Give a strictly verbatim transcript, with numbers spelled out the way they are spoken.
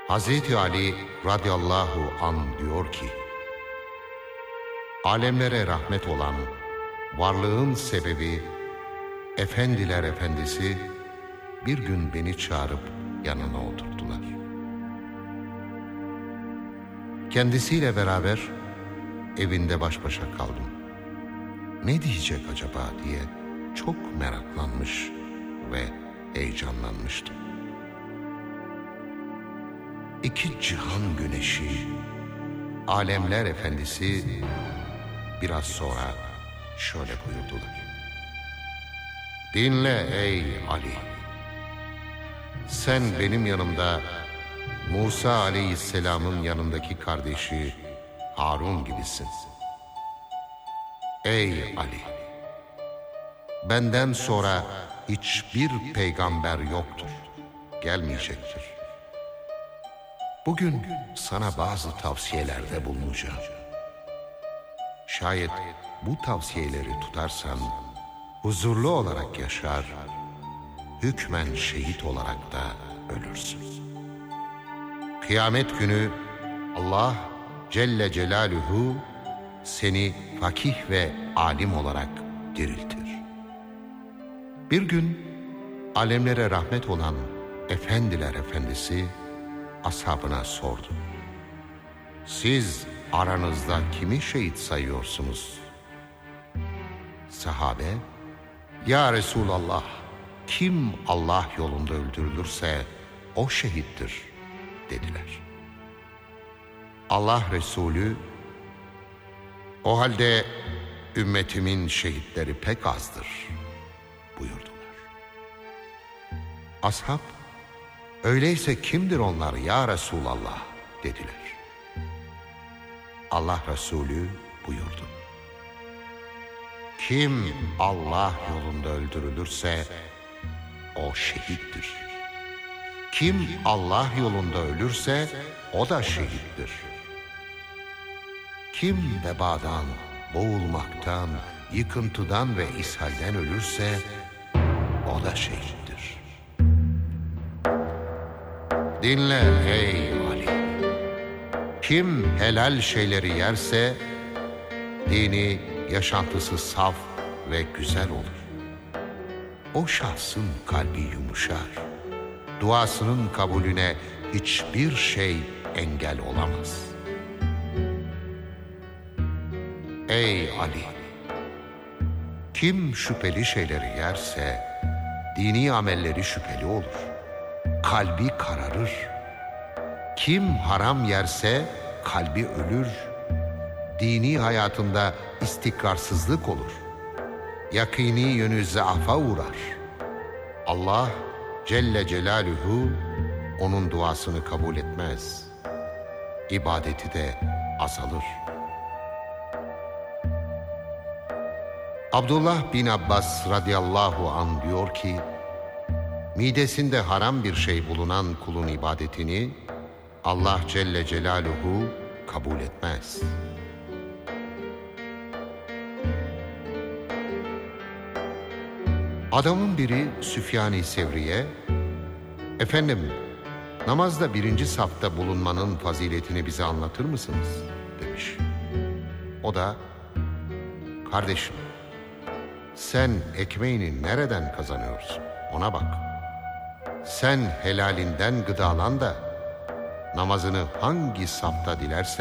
Hazreti Ali radıyallahu anh diyor ki, alemlere rahmet olan, varlığın sebebi, efendiler efendisi bir gün beni çağırıp yanına oturttular. Kendisiyle beraber evinde baş başa kaldım. Ne diyecek acaba diye çok meraklanmış ve heyecanlanmıştım. İki cihan güneşi, alemler efendisi biraz sonra şöyle buyurdular. Dinle ey Ali, sen benim yanımda Musa aleyhisselamın yanındaki kardeşi Harun gibisin. Ey Ali, benden sonra hiçbir peygamber yoktur, gelmeyecektir. Bugün sana bazı tavsiyelerde bulunacağım. Şayet bu tavsiyeleri tutarsan huzurlu olarak yaşar, hükmen şehit olarak da ölürsün. Kıyamet günü Allah Celle Celaluhu seni fakih ve alim olarak diriltir. Bir gün alemlere rahmet olan efendiler efendisi ashabına sordu. Siz aranızda kimi şehit sayıyorsunuz? Sahabe, ya Resulallah, kim Allah yolunda öldürülürse o şehittir dediler. Allah Resulü, o halde ümmetimin şehitleri pek azdır buyurdular. Ashab, öyleyse kimdir onlar ya Resulallah dediler. Allah Resulü buyurdu. Kim Allah yolunda öldürülürse o şehittir. Kim Allah yolunda ölürse o da şehittir. Kim vebadan, boğulmaktan, yıkıntıdan ve ishalden ölürse o da şehittir. Dinle ey Ali. Kim helal şeyleri yerse dini, yaşantısı saf ve güzel olur. O şahsın kalbi yumuşar. Duasının kabulüne hiçbir şey engel olamaz. Ey Ali! Kim şüpheli şeyleri yerse dini amelleri şüpheli olur. Kalbi kararır. Kim haram yerse kalbi ölür. Dini hayatında istikrarsızlık olur. Yakini yönü zaafa uğrar. Allah Celle Celaluhu onun duasını kabul etmez. İbadeti de azalır. Abdullah bin Abbas radıyallahu anh diyor ki, midesinde haram bir şey bulunan kulun ibadetini Allah Celle Celaluhu kabul etmez. Adamın biri Süfyan-ı Sevri'ye, efendim namazda birinci safta bulunmanın faziletini bize anlatır mısınız demiş. O da, kardeşim sen ekmeğini nereden kazanıyorsun ona bak. Sen helalinden gıdalan da namazını hangi safta dilersen